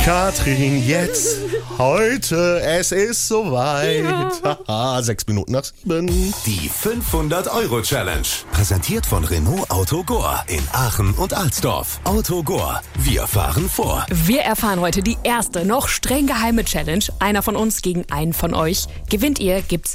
Katrin, jetzt, heute, es ist soweit. Haha, 6 Minuten nach 7. Die 500-Euro-Challenge. Präsentiert von Renault Auto Gore in Aachen und Alsdorf. Auto Gore. Wir fahren vor. Wir erfahren heute die erste, noch streng geheime Challenge. Einer von uns gegen einen von euch. Gewinnt ihr, gibt's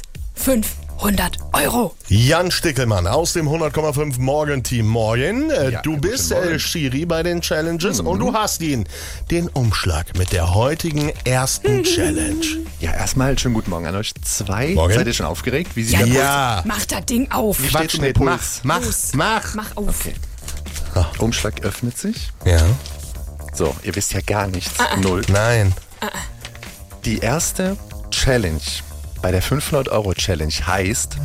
500 Euro. Jan Stickelmann aus dem 100,5 Morgen-Team. Morgen, Ja, du bist Morgen. Schiri bei den Challenges und du hast den Umschlag mit der heutigen ersten Challenge. Ja, erstmal schönen guten Morgen an euch zwei. Morgen. Seid ihr schon aufgeregt? Wie sieht Ja, der Ja, Mach das Ding auf. Wie Quatsch steht's um den nicht, mach, Puls? mach, Los. mach. Mach auf. Okay. Umschlag öffnet sich. Ja, So, ihr wisst ja gar nichts. Null. nein. Die erste Challenge bei der 500-Euro-Challenge heißt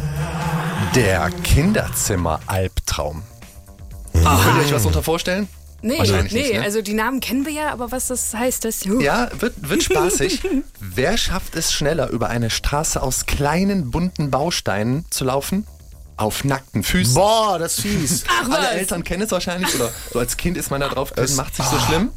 der Kinderzimmer-Albtraum. Könnt ihr euch was darunter vorstellen? Nee, Wahrscheinlich nicht, ne? also die Namen kennen wir ja, aber was das heißt, das... Ja, wird spaßig. Wer schafft es schneller, über eine Straße aus kleinen, bunten Bausteinen zu laufen? Auf nackten Füßen. Boah, das ist fies. Ach, Alle was? Eltern kennen es wahrscheinlich, oder so als Kind ist man da drauf gewesen, macht sich so schlimm.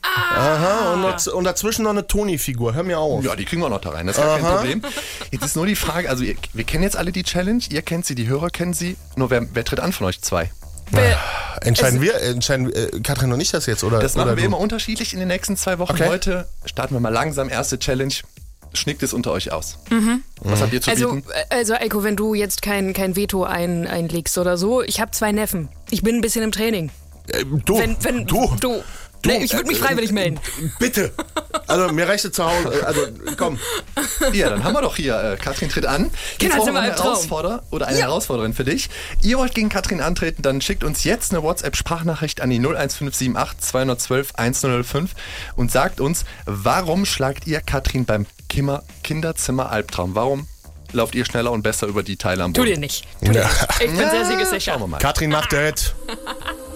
Aha, und dazwischen noch eine Toni-Figur. Hör mir auf. Ja, die kriegen wir noch da rein, das ist gar kein Problem. Jetzt ist nur die Frage, also wir kennen jetzt alle die Challenge, ihr kennt sie, die Hörer kennen sie, nur wer tritt an von euch zwei? Entscheiden Katrin und ich das jetzt? Oder, Das machen oder wir du? immer unterschiedlich in den nächsten 2 Wochen. Okay. Heute starten wir mal langsam, erste Challenge. Schnickt es unter euch aus. Was habt ihr zu bieten? Also Eiko, wenn du jetzt kein Veto einlegst oder so, ich habe 2 Neffen. Ich bin ein bisschen im Training. Du, Du. Nee, ich würde mich freiwillig melden. Bitte. Also mir reicht es zu Hause. Also komm. Ja, dann haben wir doch hier, Katrin tritt an. Jetzt brauchen wir einen Kinderzimmer-Albtraum. Herausforderer oder eine Herausforderin für dich. Ihr wollt gegen Katrin antreten, dann schickt uns jetzt eine WhatsApp-Sprachnachricht an die 01578 212 1005 und sagt uns, warum schlagt ihr Katrin beim Kinderzimmer-Albtraum? Warum lauft ihr schneller und besser über die Teile am Tu Boden? dir nicht. Ich bin sehr siegessicher. Schauen wir mal. Katrin macht das.